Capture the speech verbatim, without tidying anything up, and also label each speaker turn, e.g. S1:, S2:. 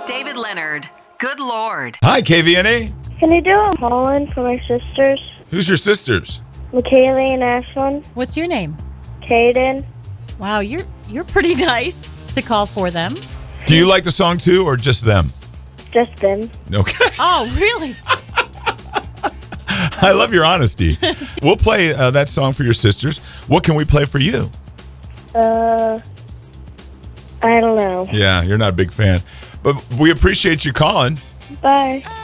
S1: David Leonard. Good Lord.
S2: Hi, K V N A.
S3: Can you do a call-in for my sisters?
S2: Who's your sisters?
S3: McKaylee and Ashlyn.
S4: What's your name?
S3: Caden.
S4: Wow, you're you're pretty nice to call for them.
S2: Do you like the song too, or just them?
S3: Just them.
S2: Okay.
S4: Oh, really?
S2: I love your honesty. We'll play uh, that song for your sisters. What can we play for you?
S3: Uh, I don't know.
S2: Yeah, you're not a big fan. But we appreciate you calling.
S3: Bye.